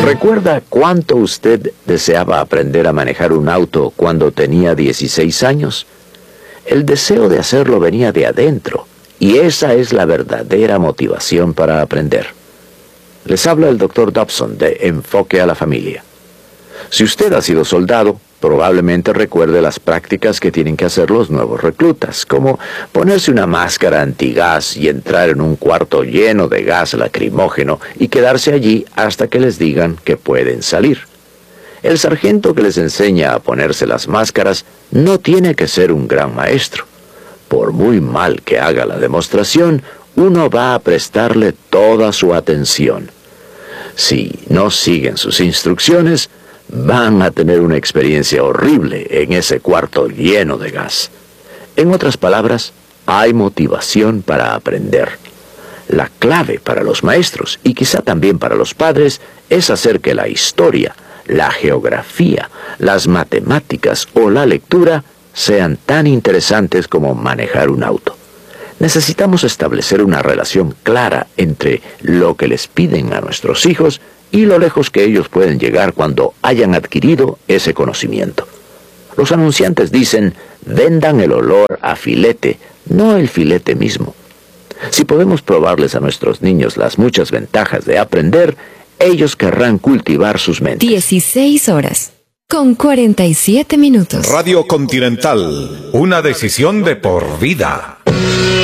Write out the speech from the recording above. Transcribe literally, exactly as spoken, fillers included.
¿Recuerda cuánto usted deseaba aprender a manejar un auto cuando tenía dieciséis años? El deseo de hacerlo venía de adentro, y esa es la verdadera motivación para aprender. Les habla el doctor Dobson de Enfoque a la Familia. Si usted ha sido soldado, probablemente recuerde las prácticas que tienen que hacer los nuevos reclutas, como ponerse una máscara antigas y entrar en un cuarto lleno de gas lacrimógeno y quedarse allí hasta que les digan que pueden salir. El sargento que les enseña a ponerse las máscaras no tiene que ser un gran maestro. Por muy mal que haga la demostración, uno va a prestarle toda su atención. Si no siguen sus instrucciones, van a tener una experiencia horrible en ese cuarto lleno de gas. En otras palabras, hay motivación para aprender. La clave para los maestros, y quizá también para los padres, es hacer que la historia, la geografía, las matemáticas o la lectura sean tan interesantes como manejar un auto. Necesitamos establecer una relación clara entre lo que les piden a nuestros hijos y lo lejos que ellos pueden llegar cuando hayan adquirido ese conocimiento. Los anunciantes dicen, vendan el olor a filete, no el filete mismo. Si podemos probarles a nuestros niños las muchas ventajas de aprender, ellos querrán cultivar sus mentes. dieciséis horas, con cuarenta y siete minutos. Radio Continental, una decisión de por vida.